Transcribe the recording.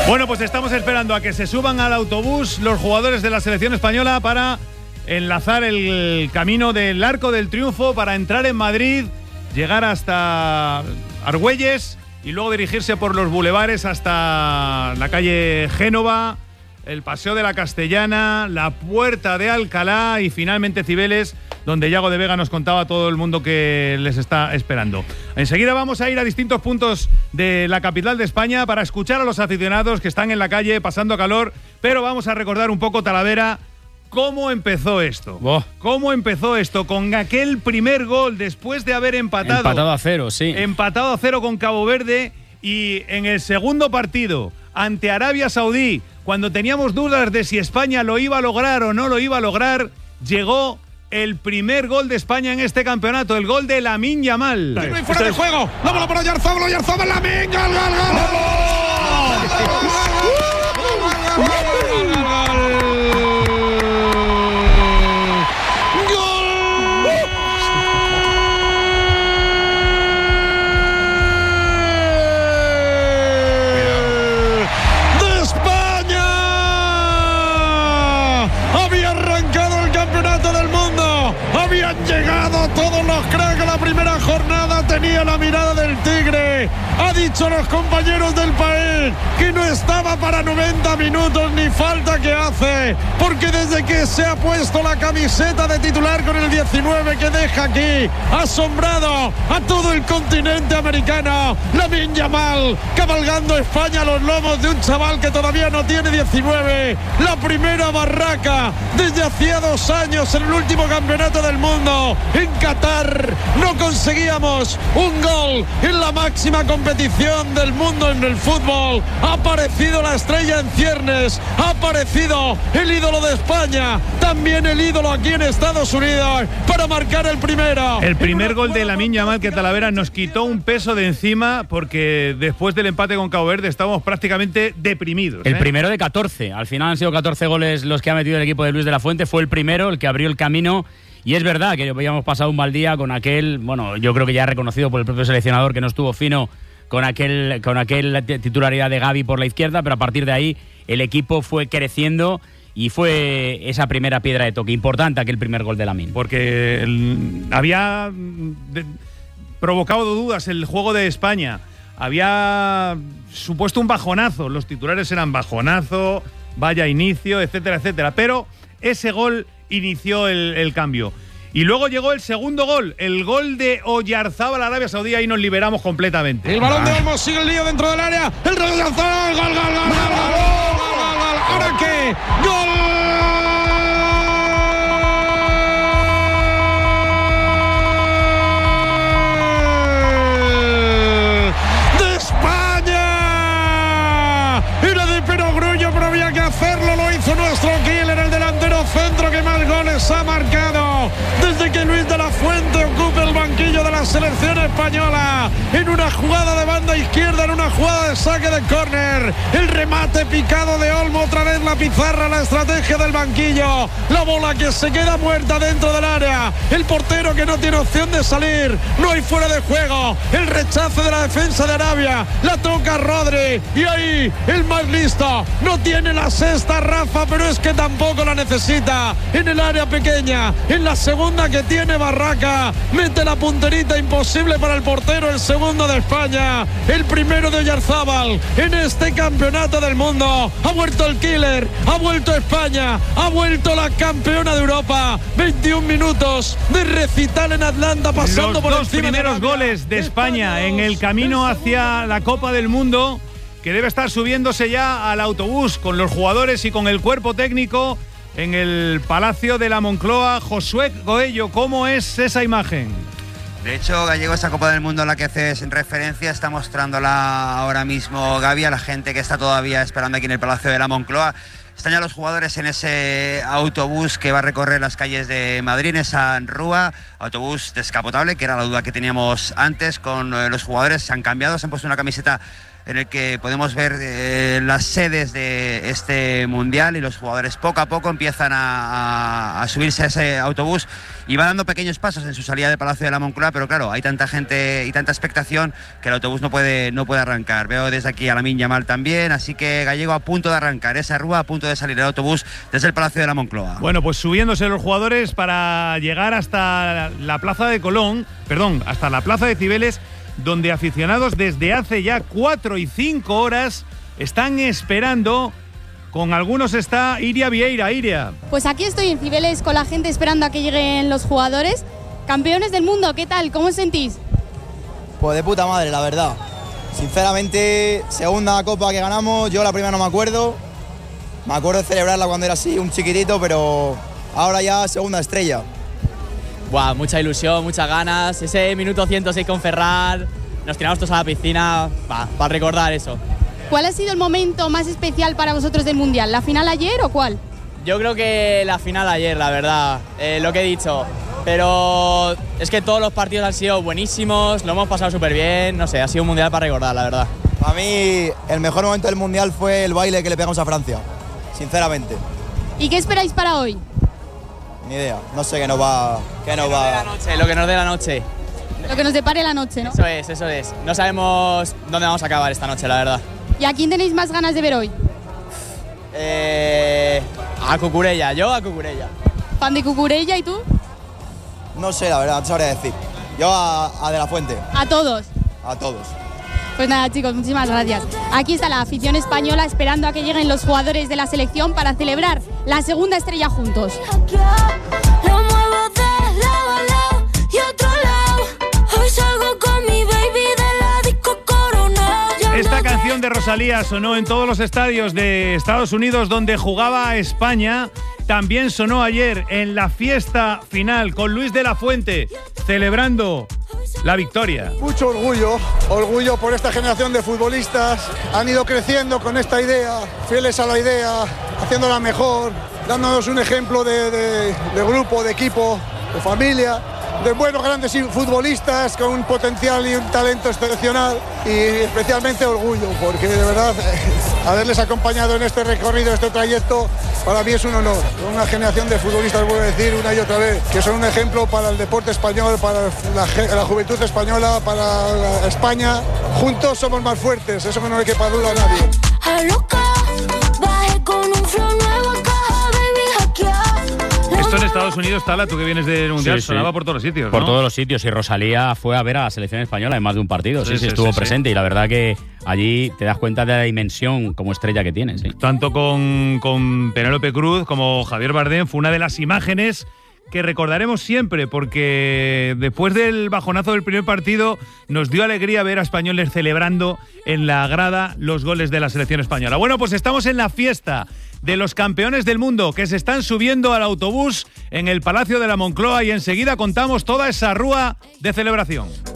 Bueno, pues estamos esperando a que se suban al autobús los jugadores de la selección española para enlazar el camino del Arco del Triunfo para entrar en Madrid, llegar hasta Argüelles y luego dirigirse por los bulevares hasta la calle Génova, el Paseo de la Castellana, la Puerta de Alcalá y finalmente Cibeles, donde Yago de Vega nos contaba a todo el mundo que les está esperando. Enseguida vamos a ir a distintos puntos de la capital de España para escuchar a los aficionados que están en la calle pasando calor, pero vamos a recordar un poco, Talavera, cómo empezó esto. ¿Cómo empezó esto? Con aquel primer gol después de haber empatado. Empatado a 0, sí. Empatado a 0 con Cabo Verde y en el segundo partido ante Arabia Saudí, cuando teníamos dudas de si España lo iba a lograr o no lo iba a lograr, llegó el primer gol de España en este campeonato, el gol de Lamine Yamal. Fuera de juego, la bola para Oyarzabal, Lamine, gol, gol, llegado todos los cracks. La primera jornada tenía la mirada del tigre. Ha dicho a los compañeros del país que no estaba para 90 minutos ni falta que hace, porque desde que se ha puesto la camiseta de titular con el 19 que deja aquí asombrado a todo el continente americano, Lamine Yamal cabalgando España a los lomos de un chaval que todavía no tiene 19. La primera barraca desde hacía 2 años en el último campeonato del mundo en Qatar. No conseguíamos un gol en la máxima competición del mundo en el fútbol. Ha aparecido la estrella en ciernes, ha aparecido el ídolo de España, también el ídolo aquí en Estados Unidos para marcar el primero. El primer gol de Lamine Yamal, que Talavera nos quitó un peso de encima porque después del empate con Cabo Verde estábamos prácticamente deprimidos. El primero de 14. Al final han sido 14 goles los que ha metido el equipo de Luis de la Fuente. Fue el primero, el que abrió el camino. Y es verdad que habíamos pasado un mal día con aquel, bueno, yo creo que ya reconocido por el propio seleccionador que no estuvo fino con aquel titularidad de Gavi por la izquierda, pero a partir de ahí el equipo fue creciendo y fue esa primera piedra de toque importante aquel primer gol de Lamine. Porque había provocado dudas el juego de España, había supuesto un bajonazo, los titulares eran bajonazo, vaya inicio, etcétera, etcétera, pero ese gol inició el cambio. Y luego llegó el segundo gol, el gol de Oyarzabal a Arabia Saudí, y nos liberamos completamente. El balón de Olmos sigue el lío dentro del área. El de Oyarzabal, gol, gol, gol, gol, gol, gol, gol. ¿Ahora qué? ¡Gol! ¡De España! Era de perogrullo, pero había que hacerlo. Lo hizo nuestro killer, el delantero centro que más goles ha marcado desde que Luis de la Fuente ocupa el banquillo de la selección española. En una jugada de banda izquierda, en una jugada de saque de córner, el remate picado de Olmo, otra vez la pizarra, la estrategia del banquillo, la bola que se queda muerta dentro del área, el portero que no tiene opción de salir, no hay fuera de juego, el rechazo de la defensa de Arabia, la toca Rodri y ahí el más listo, no tiene la sexta Rafa, pero es que tampoco la necesita, en el área pequeña, en la segunda que tiene Barraca, mete la punterita imposible para el portero, el segundo de España, el primero de Oyarzabal en este campeonato del mundo. Ha vuelto el killer, ha vuelto España, ha vuelto la campeona de Europa. 21 minutos de recital en Atlanta, pasando los por dos encima primeros goles de España en el camino hacia la Copa del Mundo, que debe estar subiéndose ya al autobús con los jugadores y con el cuerpo técnico en el Palacio de la Moncloa. Josué Goello, ¿cómo es esa imagen? De hecho, Gallego, esa Copa del Mundo a la que haces referencia está mostrándola ahora mismo Gavi a la gente que está todavía esperando aquí en el Palacio de la Moncloa. Están ya los jugadores en ese autobús que va a recorrer las calles de Madrid, en esa rúa, autobús descapotable, que era la duda que teníamos antes con los jugadores. Se han cambiado, se han puesto una camiseta en el que podemos ver las sedes de este mundial y los jugadores poco a poco empiezan a subirse a ese autobús y van dando pequeños pasos en su salida del Palacio de la Moncloa, pero claro, hay tanta gente y tanta expectación que el autobús no puede arrancar. Veo desde aquí a Lamine Yamal también, así que Gallego a punto de arrancar, esa Rúa a punto de salir el autobús desde el Palacio de la Moncloa. Bueno, pues subiéndose los jugadores para llegar hasta la Plaza de Colón, hasta la Plaza de Cibeles, donde aficionados desde hace ya 4 y 5 horas están esperando. Con algunos está Iria Vieira. Iria. Pues aquí estoy en Cibeles con la gente esperando a que lleguen los jugadores. Campeones del mundo, ¿qué tal? ¿Cómo os sentís? Pues de puta madre, la verdad. Sinceramente, segunda copa que ganamos, yo la primera no me acuerdo. Me acuerdo de celebrarla cuando era así, un chiquitito, pero ahora ya segunda estrella. Buah, mucha ilusión, muchas ganas. Ese minuto 106 con Ferran, nos tiramos todos a la piscina, para recordar eso. ¿Cuál ha sido el momento más especial para vosotros del Mundial? ¿La final ayer o cuál? Yo creo que la final ayer, la verdad, lo que he dicho. Pero es que todos los partidos han sido buenísimos, lo hemos pasado súper bien, no sé, ha sido un Mundial para recordar, la verdad. Para mí, el mejor momento del Mundial fue el baile que le pegamos a Francia, sinceramente. ¿Y qué esperáis para hoy? Ni idea, no sé qué nos va... Lo que nos dé la noche. Lo que nos depare la noche, ¿no? Eso es. No sabemos dónde vamos a acabar esta noche, la verdad. ¿Y a quién tenéis más ganas de ver hoy? A Cucurella, yo a Cucurella. ¿Fan de Cucurella y tú? No sé, la verdad, no sabría decir. Yo a De La Fuente. ¿A todos? A todos. Pues nada, chicos, muchísimas gracias. Aquí está la afición española esperando a que lleguen los jugadores de la selección para celebrar la segunda estrella juntos. Esta canción de Rosalía sonó en todos los estadios de Estados Unidos donde jugaba España. También sonó ayer en la fiesta final con Luis de la Fuente celebrando la victoria. Mucho orgullo por esta generación de futbolistas. Han ido creciendo con esta idea, fieles a la idea, haciéndola mejor, dándonos un ejemplo de grupo, de equipo, de familia, de buenos grandes futbolistas con un potencial y un talento excepcional, y especialmente orgullo porque de verdad haberles acompañado en este recorrido, este trayecto, para mí es un honor. Una generación de futbolistas, vuelvo a decir una y otra vez, que son un ejemplo para el deporte español, para la juventud española, para España. Juntos somos más fuertes, eso que no le quepa duda a nadie. Esto en Estados Unidos, Tala, tú que vienes del Mundial, sonaba por todos los sitios, ¿no? Por todos los sitios, y Rosalía fue a ver a la selección española en más de un partido, sí, estuvo presente, y la verdad que allí te das cuenta de la dimensión como estrella que tiene, sí. Tanto con Penélope Cruz como Javier Bardem fue una de las imágenes que recordaremos siempre, porque después del bajonazo del primer partido nos dio alegría ver a españoles celebrando en la grada los goles de la selección española. Bueno, pues estamos en la fiesta de los campeones del mundo que se están subiendo al autobús en el Palacio de la Moncloa y enseguida contamos toda esa rúa de celebración.